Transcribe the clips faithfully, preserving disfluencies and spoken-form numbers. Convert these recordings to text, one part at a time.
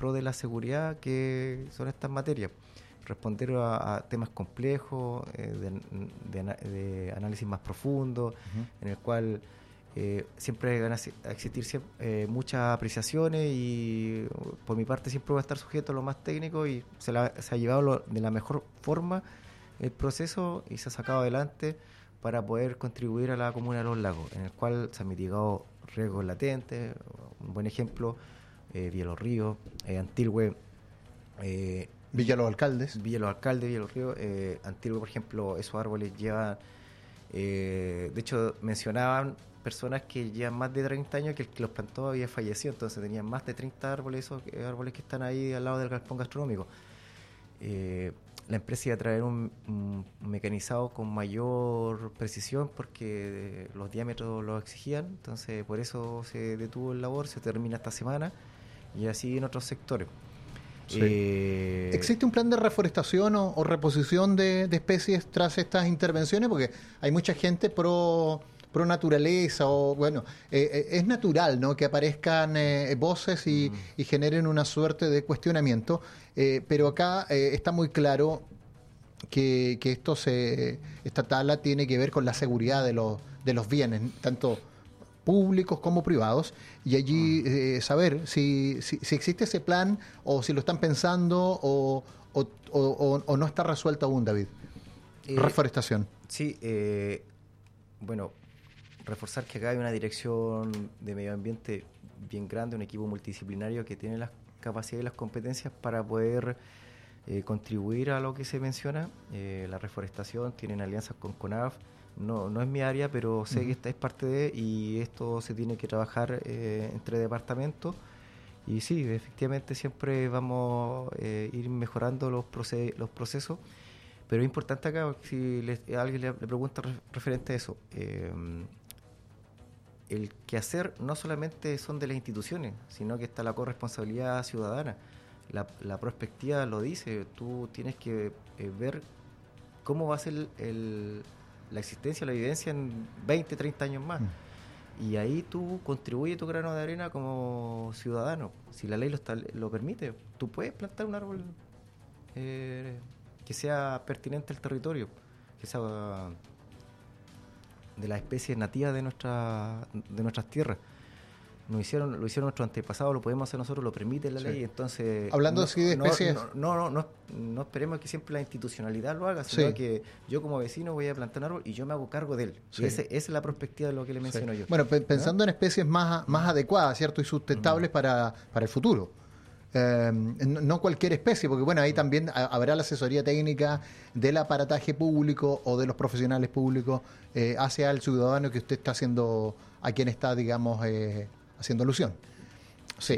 pro de la seguridad que son estas materias. Responder a, a temas complejos, eh, de, de, de análisis más profundo, uh-huh. en el cual eh, siempre van a existir siempre, eh, muchas apreciaciones y por mi parte siempre voy a estar sujeto a lo más técnico y se, la, se ha llevado lo, de la mejor forma el proceso y se ha sacado adelante para poder contribuir a la comuna de Los Lagos, en el cual se han mitigado riesgos latentes. Un buen ejemplo, eh, Villa Los Ríos, eh, Antilhue, eh, Villa Los Alcaldes. Villa Los Alcaldes, Villa Los Ríos. Eh, Antilhue, por ejemplo, esos árboles llevan... Eh, de hecho, mencionaban personas que llevan más de treinta años que el que los plantó había fallecido, entonces tenían más de treinta árboles, esos árboles que están ahí al lado del galpón gastronómico. Eh, la empresa iba a traer un, un mecanizado con mayor precisión porque los diámetros lo exigían, entonces por eso se detuvo el labor, se termina esta semana y así en otros sectores. Sí. Eh, ¿Existe un plan de reforestación o, o reposición de, de especies tras estas intervenciones? Porque hay mucha gente pro, pro naturaleza o bueno, eh, es natural, ¿no?, que aparezcan eh, voces y, mm. y generen una suerte de cuestionamiento, eh, pero acá eh, está muy claro que, que esto se, esta tala tiene que ver con la seguridad de los, de los bienes, tanto públicos como privados, y allí eh, saber si, si, si existe ese plan o si lo están pensando o, o, o, o no está resuelto aún, David. Eh, Reforestación. Sí, eh, bueno, reforzar que acá hay una dirección de medio ambiente bien grande, un equipo multidisciplinario que tiene las capacidades y las competencias para poder eh, contribuir a lo que se menciona. Eh, la reforestación, tienen alianzas con CONAF. No, no es mi área, pero sé uh-huh. que esta es parte de, y esto se tiene que trabajar eh, entre departamentos. Y sí, efectivamente siempre vamos a eh, ir mejorando los, proce- los procesos, pero es importante acá, si les, a alguien le, le pregunta re- referente a eso, eh, el quehacer no solamente son de las instituciones, sino que está la corresponsabilidad ciudadana. La, la prospectiva lo dice, tú tienes que eh, ver cómo va a ser el... el la existencia, la evidencia en veinte, treinta años más. Mm. Y ahí tú contribuyes tu grano de arena como ciudadano. Si la ley lo, está, lo permite, tú puedes plantar un árbol eh, que sea pertinente al territorio, que sea de las especies nativas de, nuestra, de nuestras tierras. Lo hicieron, lo hicieron nuestros antepasados, lo podemos hacer nosotros, lo permite la sí. ley, entonces... Hablando no, así de no, especies... No, no, no, no, no esperemos que siempre la institucionalidad lo haga, sino sí. que yo como vecino voy a plantar un árbol y yo me hago cargo de él. Sí. Y ese, esa es la perspectiva de lo que le menciono sí. yo. Bueno, pe- pensando ¿no? en especies más, más adecuadas, ¿cierto? Y sustentables mm. para, para el futuro. Eh, no cualquier especie, porque bueno, ahí también habrá la asesoría técnica del aparataje público o de los profesionales públicos eh, hacia el ciudadano que usted está haciendo, a quien está, digamos, eh, haciendo alusión. Sí.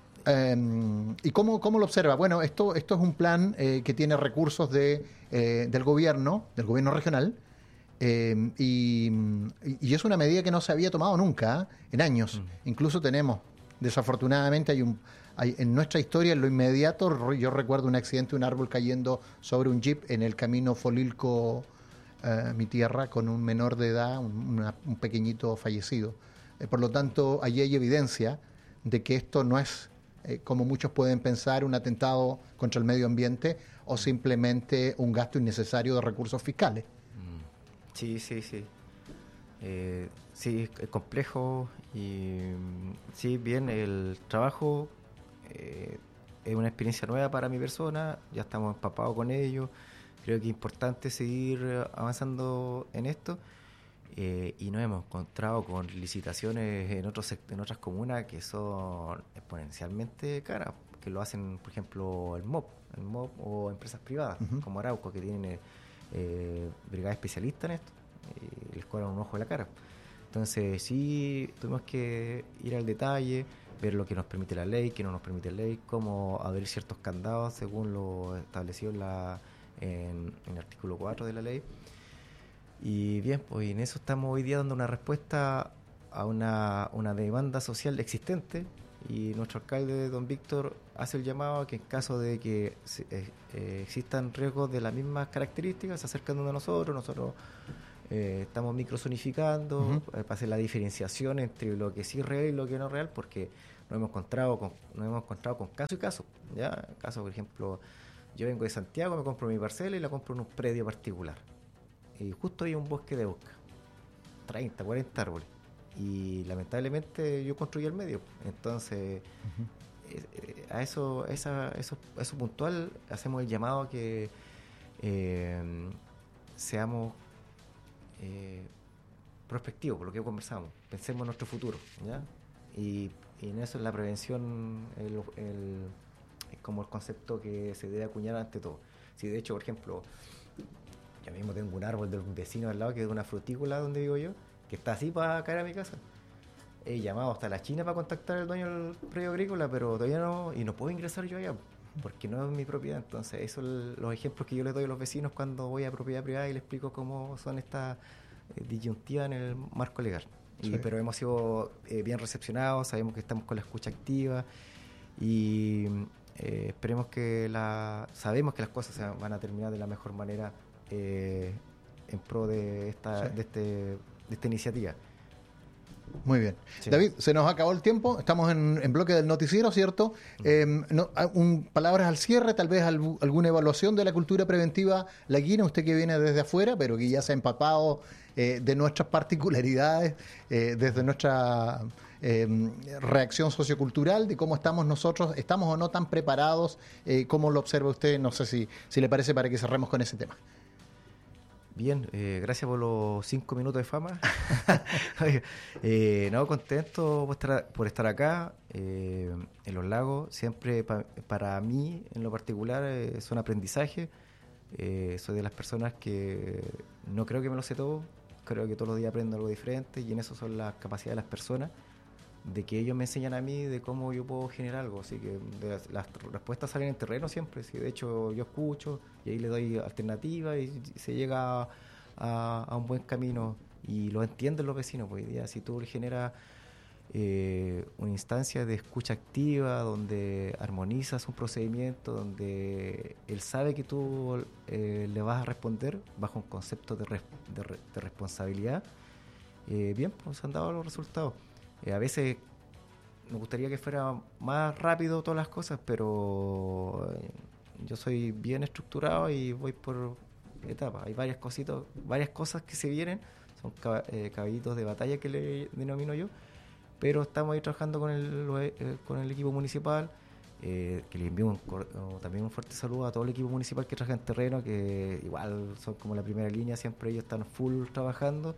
Eh, ¿Y cómo, cómo lo observa? Bueno, esto, esto es un plan eh, que tiene recursos de, eh, del gobierno, del gobierno regional, eh, y, y es una medida que no se había tomado nunca, ¿eh? en años. Mm. Incluso tenemos, desafortunadamente, hay un hay, en nuestra historia, en lo inmediato, yo recuerdo un accidente, un árbol cayendo sobre un jeep en el camino Folilco, eh, mi tierra, con un menor de edad, un, una, un pequeñito fallecido. Eh, por lo tanto, allí hay evidencia de que esto no es, eh, como muchos pueden pensar, un atentado contra el medio ambiente o simplemente un gasto innecesario de recursos fiscales. Sí, sí, sí. Eh, sí, es complejo y sí, bien, el trabajo eh, es una experiencia nueva para mi persona, ya estamos empapados con ello, creo que es importante seguir avanzando en esto. Eh, y nos hemos encontrado con licitaciones en otros en otras comunas que son exponencialmente caras, que lo hacen, por ejemplo, el M O P, el M O P o empresas privadas, uh-huh. como Arauco, que tienen eh, brigadas especialistas en esto, y les cobran un ojo de la cara. Entonces sí, tuvimos que ir al detalle, ver lo que nos permite la ley, qué no nos permite la ley, cómo abrir ciertos candados según lo establecido en, la, en, en el artículo cuatro de la ley. Y bien, pues en eso estamos hoy día dando una respuesta a una, una demanda social existente, y nuestro alcalde, don Víctor, hace el llamado a que en caso de que eh, eh, existan riesgos de las mismas características, se acercan a nosotros, nosotros eh, estamos microzonificando uh-huh. eh, para hacer la diferenciación entre lo que sí es real y lo que no es real, porque nos hemos encontrado con, nos hemos encontrado con caso y caso, ¿ya? Caso, por ejemplo, yo vengo de Santiago, me compro mi parcela y la compro en un predio particular. Y justo hay un bosque de bosca, treinta, cuarenta árboles. Y lamentablemente yo construí el medio. Entonces, uh-huh. eh, a eso, esa, eso, eso puntual, hacemos el llamado a que eh, seamos eh, prospectivos, por lo que conversamos. Pensemos en nuestro futuro, ¿ya? Y, y en eso, en la prevención, el, el, es como el concepto que se debe acuñar ante todo. Si de hecho, por ejemplo, yo mismo tengo un árbol de un vecino al lado que es una frutícola donde vivo yo, que está así para caer a mi casa. He llamado hasta la China para contactar al dueño del predio agrícola, pero todavía no, y no puedo ingresar yo allá, porque no es mi propiedad. Entonces, esos son los ejemplos que yo les doy a los vecinos cuando voy a propiedad privada y les explico cómo son estas eh, disyuntivas en el marco legal. Sí. Y, pero hemos sido eh, bien recepcionados, sabemos que estamos con la escucha activa y eh, esperemos que la, sabemos que las cosas se van a terminar de la mejor manera eh, en pro de esta, sí. de este, de esta iniciativa. Muy bien. Sí. David, se nos acabó el tiempo, estamos en, en bloque del noticiero, ¿cierto? Uh-huh. Eh, no, un, palabras al cierre, tal vez al, alguna evaluación de la cultura preventiva laguina, usted que viene desde afuera, pero que ya se ha empapado eh, de nuestras particularidades, eh, desde nuestra eh, reacción sociocultural, de cómo estamos nosotros, estamos o no tan preparados, eh, cómo lo observa usted, no sé si, si le parece para que cerremos con ese tema. Bien, eh, gracias por los cinco minutos de fama. eh, no, contento por estar, por estar acá eh, en Los Lagos. Siempre pa, para mí, en lo particular, eh, son aprendizaje. Eh, soy de las personas que no creo que me lo sé todo. Creo que todos los días aprendo algo diferente y en eso son las capacidades de las personas, de que ellos me enseñan a mí de cómo yo puedo generar algo. Así que las, las respuestas salen en terreno siempre. ¿Sí? De hecho, yo escucho y ahí le doy alternativas y se llega a, a, a un buen camino y lo entienden los vecinos. Pues, hoy día, si tú le generas eh, una instancia de escucha activa donde armonizas un procedimiento, donde él sabe que tú eh, le vas a responder bajo un concepto de, res, de, re, de responsabilidad, eh, bien, pues se han dado los resultados. Eh, a veces me gustaría que fuera más rápido todas las cosas, pero eh, yo soy bien estructurado y voy por etapas. Hay varias cositas, varias cosas que se vienen, son cab- eh, caballitos de batalla que le denomino yo, pero estamos ahí trabajando con el, eh, con el equipo municipal, eh, que les envío un, también un fuerte saludo a todo el equipo municipal que trabaja en terreno, que igual son como la primera línea, siempre ellos están full trabajando.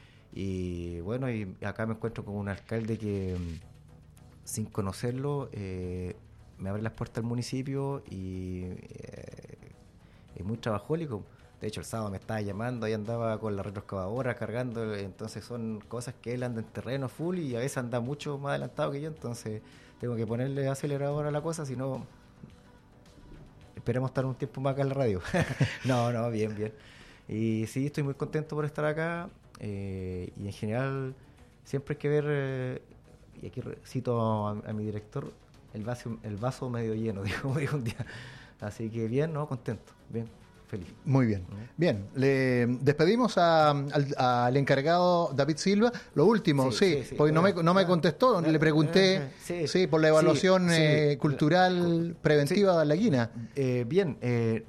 Y bueno, y acá me encuentro con un alcalde que sin conocerlo eh, me abre las puertas del municipio y eh, es muy trabajólico. De hecho, el sábado me estaba llamando, ahí andaba con la retroexcavadora cargando, entonces son cosas que él anda en terreno full y a veces anda mucho más adelantado que yo, entonces tengo que ponerle acelerador a la cosa, si no esperemos estar un tiempo más acá en la radio. no, no, bien, bien. Y sí, estoy muy contento por estar acá. Eh, y en general siempre hay que ver, eh, y aquí cito a, a mi director, el vaso, el vaso medio lleno, dijo, dijo un día. Así que bien, no, contento, bien, feliz. Muy bien, ¿no? Bien, le despedimos a, al, al encargado David Silva. Lo último, sí, sí, sí, sí porque bueno, no, me, no me contestó, le pregunté sí, sí, por la evaluación sí, eh, sí, cultural la, preventiva sí, de Laguina. Eh, bien, eh,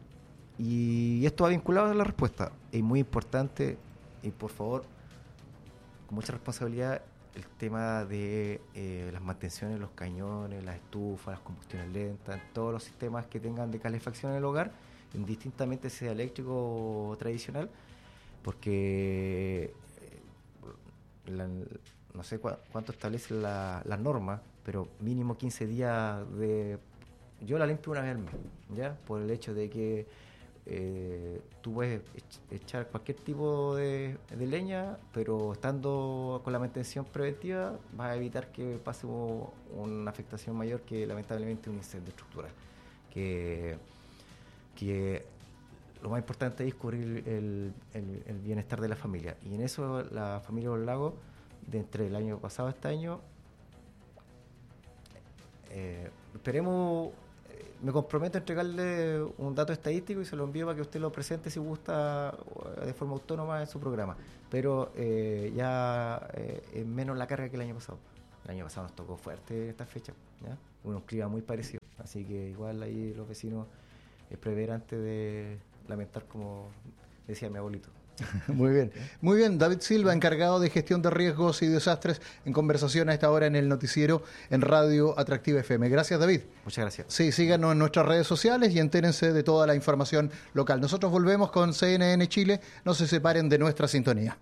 y esto va vinculado a la respuesta, es muy importante. Y por favor, con mucha responsabilidad, el tema de eh, las mantenciones, los cañones, las estufas, las combustiones lentas, todos los sistemas que tengan de calefacción en el hogar, indistintamente sea eléctrico o tradicional, porque eh, la, no sé cu- cuánto establece la, la norma, pero mínimo quince días de... Yo la limpio una vez al mes, ¿ya? Por el hecho de que Eh, tú puedes echar cualquier tipo de, de leña, pero estando con la mantención preventiva vas a evitar que pase una afectación mayor que lamentablemente un incendio estructural. Que, que lo más importante es cubrir el, el, el bienestar de la familia. Y en eso la familia de Los Lagos, de entre el año pasado a este año, eh, esperemos... Me comprometo a entregarle un dato estadístico y se lo envío para que usted lo presente si gusta de forma autónoma en su programa. Pero eh, ya eh, es menos la carga que el año pasado. El año pasado nos tocó fuerte esta fecha, ¿ya? Un clima muy parecido. Así que igual ahí los vecinos es prever antes de lamentar, como decía mi abuelito. Muy bien, muy bien. David Silva, encargado de gestión de riesgos y desastres, en conversación a esta hora en el noticiero en Radio Atractiva F M. Gracias, David. Muchas gracias. Sí, síganos en nuestras redes sociales y entérense de toda la información local. Nosotros volvemos con C N N Chile. No se separen de nuestra sintonía.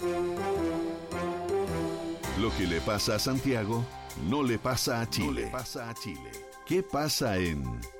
Lo que le pasa a Santiago no le pasa a Chile. No le pasa a Chile. ¿Qué pasa en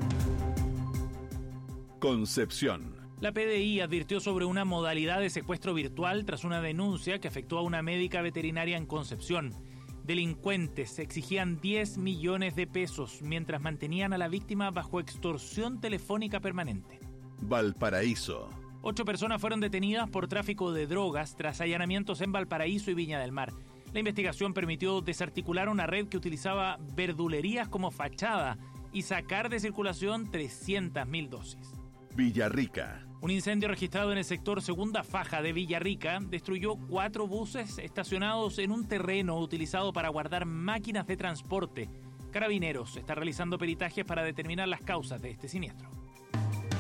Concepción? La P D I advirtió sobre una modalidad de secuestro virtual tras una denuncia que afectó a una médica veterinaria en Concepción. Delincuentes exigían diez millones de pesos mientras mantenían a la víctima bajo extorsión telefónica permanente. Valparaíso. Ocho personas fueron detenidas por tráfico de drogas tras allanamientos en Valparaíso y Viña del Mar. La investigación permitió desarticular una red que utilizaba verdulerías como fachada y sacar de circulación trescientas mil dosis. Villarrica. Un incendio registrado en el sector Segunda Faja de Villarrica destruyó cuatro buses estacionados en un terreno utilizado para guardar máquinas de transporte. Carabineros está realizando peritajes para determinar las causas de este siniestro.